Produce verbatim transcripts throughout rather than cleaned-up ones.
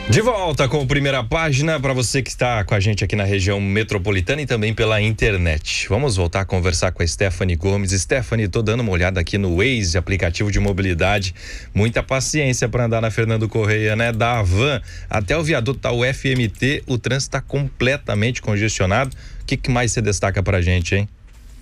De volta com a Primeira Página para você que está com a gente aqui na região metropolitana e também pela internet. Vamos voltar a conversar com a Stephanie Gomes. Stephanie, tô dando uma olhada aqui no Waze, aplicativo de mobilidade. Muita paciência para andar na Fernando Correia, né? Da Havan até o viaduto da U F M T, o trânsito está completamente congestionado. O que, que mais você destaca pra gente, hein?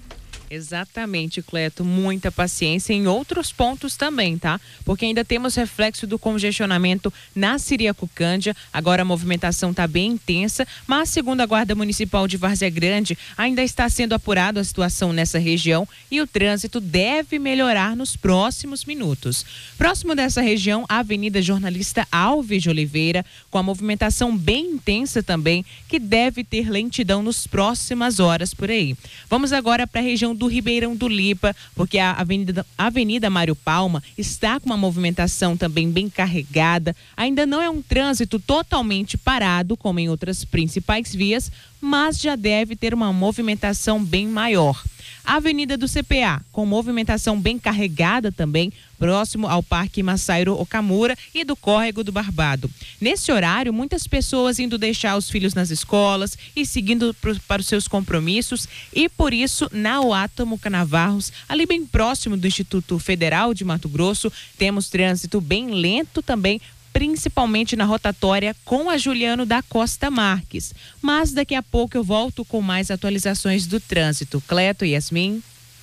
Exatamente, Cleto, muita paciência em outros pontos também, tá? Porque ainda temos reflexo do congestionamento na Siriacucândia. Agora a movimentação está bem intensa, mas segundo a Guarda Municipal de Várzea Grande, ainda está sendo apurada a situação nessa região e o trânsito deve melhorar nos próximos minutos. Próximo dessa região, a Avenida Jornalista Alves de Oliveira, com a movimentação bem intensa também, que deve ter lentidão nas próximas horas por aí. Vamos agora para a região do Ribeirão do Lipa, porque a Avenida, Avenida Mário Palma está com uma movimentação também bem carregada. Ainda não é um trânsito totalmente parado, como em outras principais vias, mas já deve ter uma movimentação bem maior. A Avenida do C P A, com movimentação bem carregada também, próximo ao Parque Massairo Okamura e do Córrego do Barbado. Nesse horário, muitas pessoas indo deixar os filhos nas escolas e seguindo pro, para os seus compromissos, e por isso, na Oátamo Canavarros, ali bem próximo do Instituto Federal de Mato Grosso, temos trânsito bem lento também, principalmente na rotatória com a Juliano da Costa Marques. Mas daqui a pouco eu volto com mais atualizações do trânsito. Cleto e Yasmin.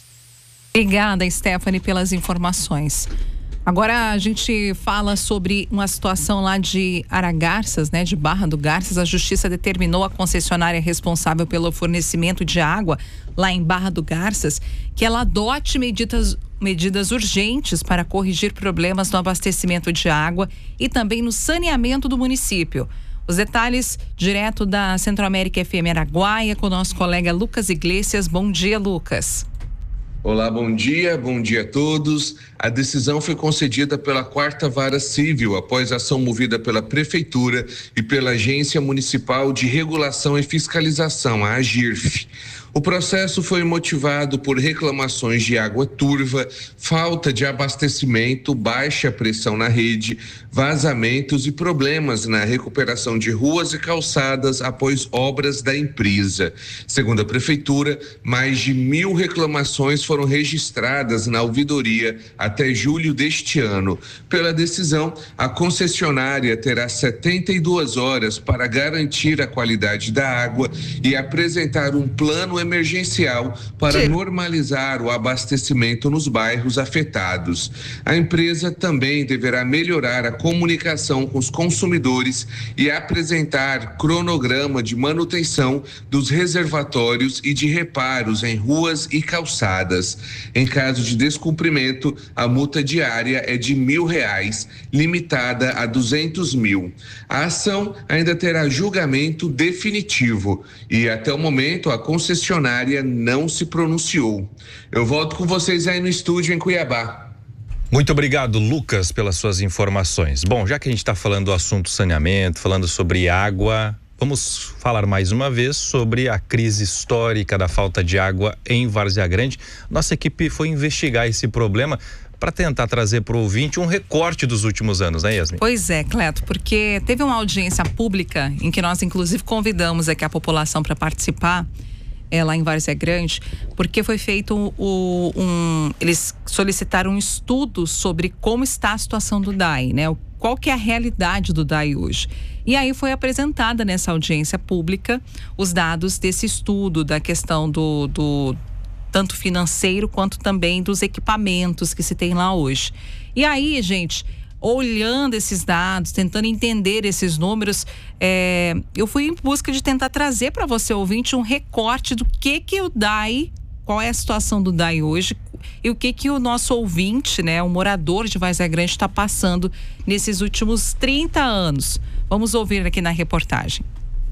Obrigada, Stephanie, pelas informações. Agora a gente fala sobre uma situação lá de Aragarças, né, de Barra do Garças. A Justiça determinou a concessionária responsável pelo fornecimento de água lá em Barra do Garças que ela adote medidas, medidas urgentes para corrigir problemas no abastecimento de água e também no saneamento do município. Os detalhes direto da Centro-América F M Araguaia com o nosso colega Lucas Iglesias. Bom dia, Lucas. Olá, bom dia, bom dia a todos. A decisão foi concedida pela Quarta Vara Civil, após ação movida pela Prefeitura e pela Agência Municipal de Regulação e Fiscalização, a AGIRF. O processo foi motivado por reclamações de água turva, falta de abastecimento, baixa pressão na rede, vazamentos e problemas na recuperação de ruas e calçadas após obras da empresa. Segundo a Prefeitura, mais de mil reclamações foram registradas na ouvidoria até julho deste ano. Pela decisão, a concessionária terá setenta e duas horas para garantir a qualidade da água e apresentar um plano emergencial para Sim. normalizar o abastecimento nos bairros afetados. A empresa também deverá melhorar a comunicação com os consumidores e apresentar cronograma de manutenção dos reservatórios e de reparos em ruas e calçadas. Em caso de descumprimento, a multa diária é de mil reais, limitada a duzentos mil. A ação ainda terá julgamento definitivo e até o momento a concessionária não se pronunciou. Eu volto com vocês aí no estúdio em Cuiabá. Muito obrigado, Lucas, pelas suas informações. Bom, já que a gente está falando do assunto saneamento, falando sobre água, vamos falar mais uma vez sobre a crise histórica da falta de água em Várzea Grande. Nossa equipe foi investigar esse problema para tentar trazer para o ouvinte um recorte dos últimos anos, né, Yasmin? Pois é, Cleto, porque teve uma audiência pública em que nós, inclusive, convidamos aqui a população para participar, é, lá em Várzea Grande, porque foi feito o, um... Eles solicitaram um estudo sobre como está a situação do D A I, né? Qual que é a realidade do D A I hoje. E aí foi apresentada nessa audiência pública os dados desse estudo, da questão do... do tanto financeiro quanto também dos equipamentos que se tem lá hoje. E aí, gente, olhando esses dados, tentando entender esses números, é, eu fui em busca de tentar trazer para você, ouvinte, um recorte do que que o D A I, qual é a situação do D A I hoje e o que que o nosso ouvinte, né, o morador de Várzea Grande está passando nesses últimos trinta anos. Vamos ouvir aqui na reportagem.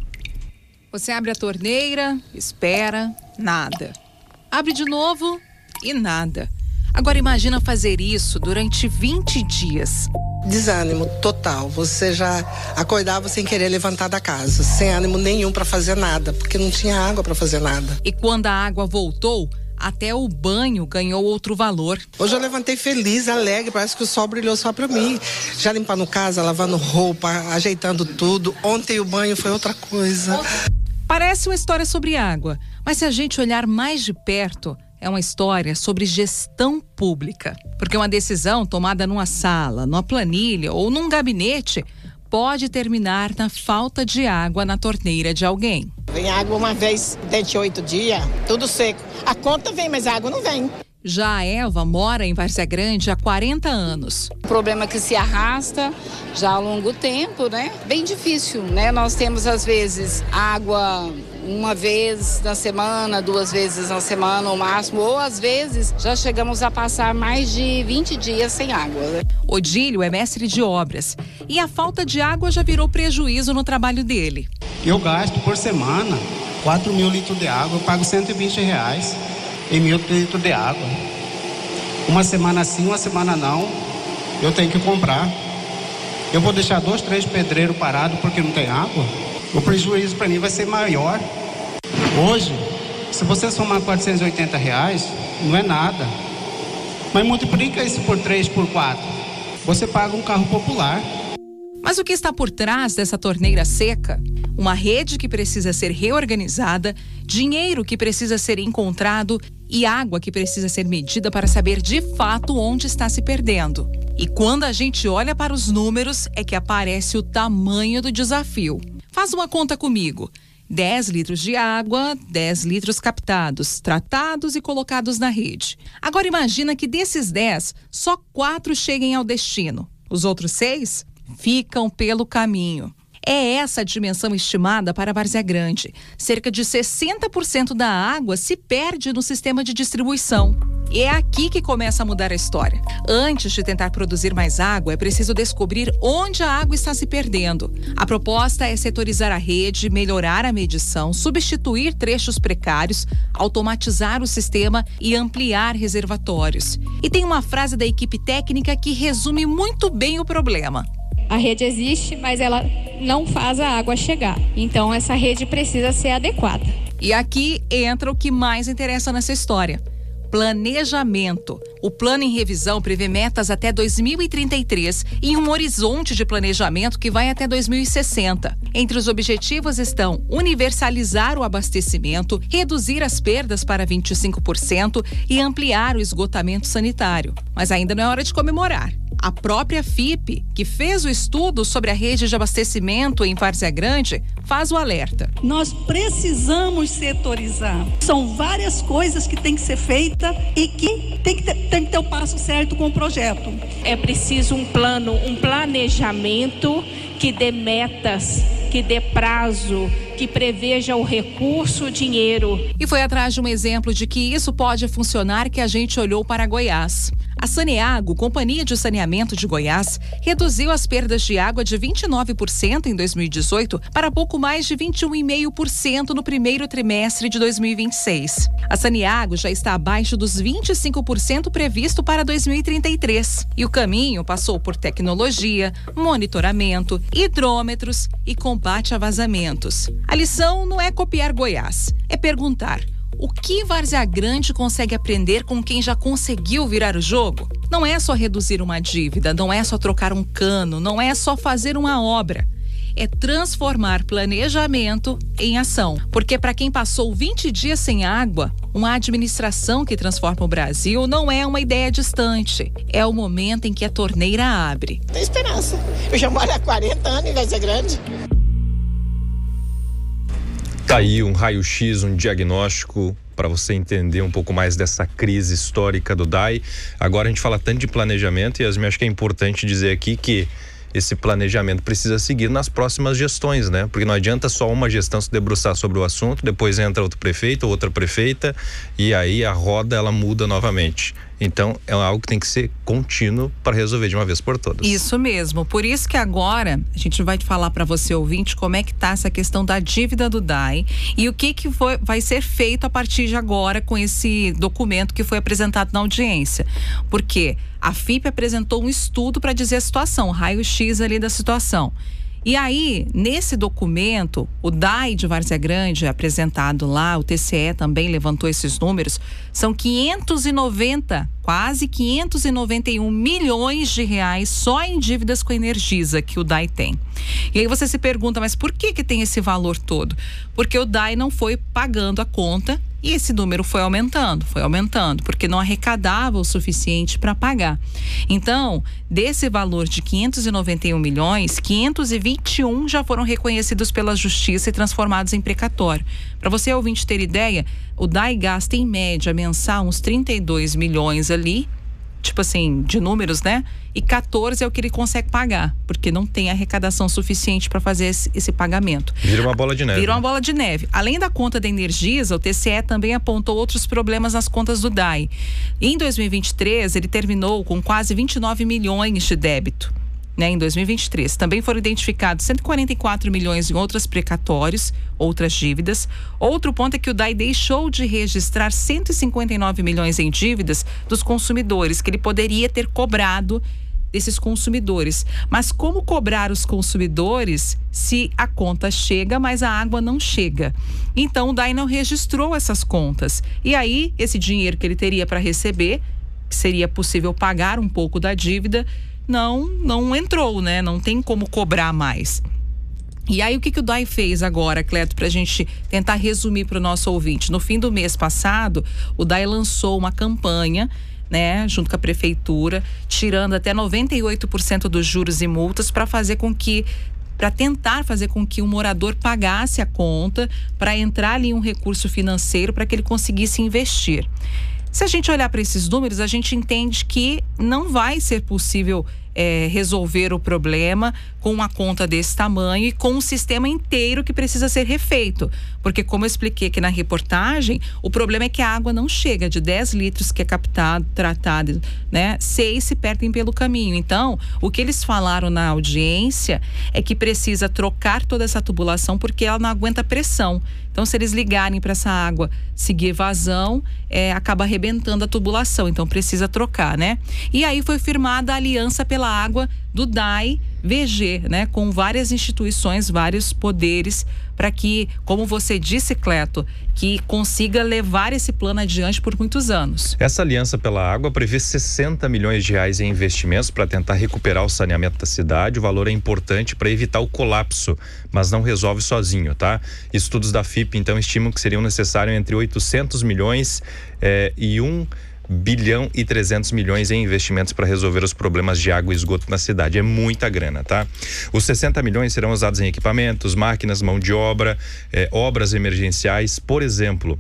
Você abre a torneira, espera, nada. Abre de novo e nada. Agora imagina fazer isso durante vinte dias. Desânimo total. Você já acordava sem querer levantar da casa, sem ânimo nenhum para fazer nada, porque não tinha água para fazer nada. E quando a água voltou, Até o banho ganhou outro valor. Hoje eu levantei feliz, alegre, parece que o sol brilhou só para mim. Já limpando casa, lavando roupa, ajeitando tudo. Ontem o banho foi outra coisa. Parece uma história sobre água, mas se a gente olhar mais de perto, é uma história sobre gestão pública. Porque uma decisão tomada numa sala, numa planilha ou num gabinete pode terminar na falta de água na torneira de alguém. Vem água uma vez dentro de oito dias, tudo seco. A conta vem, mas a água não vem. Já a Elva mora em Várzea Grande há quarenta anos. O problema é que se arrasta já há longo tempo, né? Bem difícil, né? Nós temos, às vezes, água uma vez na semana, duas vezes na semana, no máximo. Ou, às vezes, já chegamos a passar mais de vinte dias sem água. Né? Odílio é mestre de obras e a falta de água já virou prejuízo no trabalho dele. Eu gasto por semana quatro mil litros de água, eu pago cento e vinte reais. Em mil litros de água. Uma semana sim, uma semana não, eu tenho que comprar. Eu vou deixar dois, três pedreiros parados porque não tem água? O prejuízo para mim vai ser maior. Hoje, se você somar quatrocentos e oitenta reais, não é nada. Mas multiplica isso por três, por quatro. Você paga um carro popular. Mas o que está por trás dessa torneira seca? Uma rede que precisa ser reorganizada, dinheiro que precisa ser encontrado e água que precisa ser medida para saber de fato onde está se perdendo. E quando a gente olha para os números, é que aparece o tamanho do desafio. Faz uma conta comigo. dez litros de água, dez litros captados, tratados e colocados na rede. Agora imagina que desses dez, só quatro cheguem ao destino. Os outros seis ficam pelo caminho. É essa a dimensão estimada para Várzea Grande. Cerca de sessenta por cento da água se perde no sistema de distribuição. E é aqui que começa a mudar a história. Antes de tentar produzir mais água, é preciso descobrir onde a água está se perdendo. A proposta é setorizar a rede, melhorar a medição, substituir trechos precários, automatizar o sistema e ampliar reservatórios. E tem uma frase da equipe técnica que resume muito bem o problema. A rede existe, mas ela não faz a água chegar. Então, essa rede precisa ser adequada. E aqui entra o que mais interessa nessa história. Planejamento. O plano em revisão prevê metas até dois mil e trinta e três e um horizonte de planejamento que vai até dois mil e sessenta. Entre os objetivos estão universalizar o abastecimento, reduzir as perdas para vinte e cinco por cento e ampliar o esgotamento sanitário. Mas ainda não é hora de comemorar. A própria F I P, que fez o estudo sobre a rede de abastecimento em Várzea Grande, faz o alerta. Nós precisamos setorizar. São várias coisas que tem que ser feita e que tem que ter, tem que ter o passo certo com o projeto. É preciso um plano, um planejamento que dê metas, que dê prazo, que preveja o recurso, o dinheiro. E foi atrás de um exemplo de que isso pode funcionar que a gente olhou para Goiás. A Saneago, Companhia de Saneamento de Goiás, reduziu as perdas de água de vinte e nove por cento em dois mil e dezoito para pouco mais de vinte e um vírgula cinco por cento no primeiro trimestre de dois mil e vinte e seis. A Saneago já está abaixo dos vinte e cinco por cento previsto para dois mil e trinta e três. E o caminho passou por tecnologia, monitoramento, hidrômetros e combate a vazamentos. A lição não é copiar Goiás, é perguntar: o que Várzea Grande consegue aprender com quem já conseguiu virar o jogo? Não é só reduzir uma dívida, não é só trocar um cano, não é só fazer uma obra. É transformar planejamento em ação. Porque para quem passou vinte dias sem água, uma administração que transforma o Brasil não é uma ideia distante. É o momento em que a torneira abre. Tem esperança. Eu já moro há quarenta anos em Várzea Grande. Tá aí um raio-x, um diagnóstico para você entender um pouco mais dessa crise histórica do D A I. Agora a gente fala tanto de planejamento e Yasmin, acho que é importante dizer aqui que esse planejamento precisa seguir nas próximas gestões, né? Porque não adianta só uma gestão se debruçar sobre o assunto, depois entra outro prefeito, outra prefeita e aí a roda ela muda novamente. Então, é algo que tem que ser contínuo para resolver de uma vez por todas. Isso mesmo. Por isso que agora a gente vai falar para você, ouvinte, como é que tá essa questão da dívida do D A I e o que que foi, vai ser feito a partir de agora com esse documento que foi apresentado na audiência. Porque a F I P apresentou um estudo para dizer a situação, um raio-x ali da situação. E aí, nesse documento, o D A I de Várzea Grande, apresentado lá, o T C E também levantou esses números, são quinhentos e noventa, quase quinhentos e noventa e um milhões de reais só em dívidas com a Energisa que o D A I tem. E aí você se pergunta, mas por que que tem esse valor todo? Porque o D A I não foi pagando a conta e esse número foi aumentando, foi aumentando, porque não arrecadava o suficiente para pagar. Então, desse valor de quinhentos e noventa e um milhões, quinhentos e vinte e um já foram reconhecidos pela Justiça e transformados em precatório. Para você, ouvinte, ter ideia, o D A I gasta em média mensal uns trinta e dois milhões ali, tipo assim, de números, né? E quatorze é o que ele consegue pagar, porque não tem arrecadação suficiente para fazer esse, esse pagamento. Vira uma bola de neve. Vira uma bola de neve. Além da conta da Energisa, o T C E também apontou outros problemas nas contas do D A I. Em dois mil e vinte e três, ele terminou com quase vinte e nove milhões de débito. Né, em dois mil e vinte e três. Também foram identificados cento e quarenta e quatro milhões em outros precatórios, outras dívidas. Outro ponto é que o D A I deixou de registrar cento e cinquenta e nove milhões em dívidas dos consumidores, que ele poderia ter cobrado desses consumidores. Mas como cobrar os consumidores se a conta chega, mas a água não chega? Então o D A I não registrou essas contas. E aí, esse dinheiro que ele teria para receber, que seria possível pagar um pouco da dívida, não, não entrou, né? Não tem como cobrar mais. E aí, o que, que o D A I fez agora, Cleto, para a gente tentar resumir para o nosso ouvinte? No fim do mês passado, o D A I lançou uma campanha, né, junto com a prefeitura, tirando até noventa e oito por cento dos juros e multas para fazer com que para tentar fazer com que o morador pagasse a conta, para entrar ali um recurso financeiro para que ele conseguisse investir. Se a gente olhar para esses números, a gente entende que não vai ser possível é, resolver o problema com uma conta desse tamanho e com um sistema inteiro que precisa ser refeito. Porque, como eu expliquei aqui na reportagem, o problema é que a água não chega. De dez litros que é captado, tratado, né, seis se perdem pelo caminho. Então, o que eles falaram na audiência é que precisa trocar toda essa tubulação porque ela não aguenta pressão. Então, se eles ligarem para essa água seguir vazão, é, acaba arrebentando a tubulação. Então, precisa trocar, né? E aí foi firmada a aliança pela água do D A I V G, né? Com várias instituições, vários poderes, para que, como você disse, Cleto, que consiga levar esse plano adiante por muitos anos. Essa aliança pela água prevê sessenta milhões de reais em investimentos para tentar recuperar o saneamento da cidade. O valor é importante para evitar o colapso, mas não resolve sozinho, tá? Estudos da F I P, então, estimam que seriam necessários entre oitocentos milhões eh, e um bilhão e trezentos milhões em investimentos para resolver os problemas de água e esgoto na cidade. É muita grana, tá? Os sessenta milhões serão usados em equipamentos, máquinas, mão de obra, eh, obras emergenciais. Por exemplo,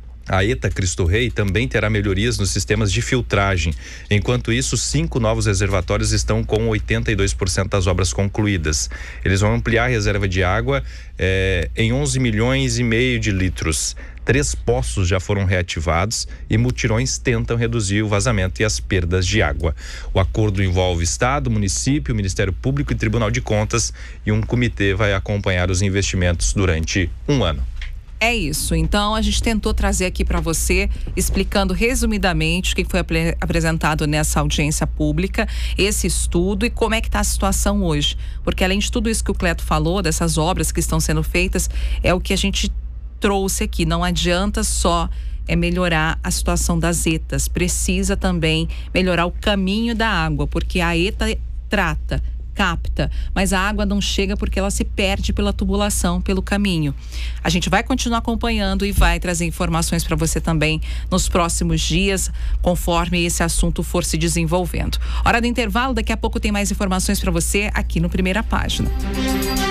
a ETA Cristo Rei também terá melhorias nos sistemas de filtragem. Enquanto isso, cinco novos reservatórios estão com oitenta e dois por cento das obras concluídas. Eles vão ampliar a reserva de água eh, em onze milhões e meio de litros. Três poços já foram reativados e mutirões tentam reduzir o vazamento e as perdas de água. O acordo envolve Estado, município, Ministério Público e Tribunal de Contas, e um comitê vai acompanhar os investimentos durante um ano. É isso. Então, a gente tentou trazer aqui para você, explicando resumidamente o que foi ap- apresentado nessa audiência pública, esse estudo e como é que está a situação hoje. Porque além de tudo isso que o Cleto falou, dessas obras que estão sendo feitas, é o que a gente trouxe aqui. Não adianta só é melhorar a situação das ETAs, precisa também melhorar o caminho da água, porque a ETA trata, capta, mas a água não chega porque ela se perde pela tubulação, pelo caminho. A gente vai continuar acompanhando e vai trazer informações para você também nos próximos dias, conforme esse assunto for se desenvolvendo. Hora do intervalo, daqui a pouco tem mais informações para você aqui no Primeira Página.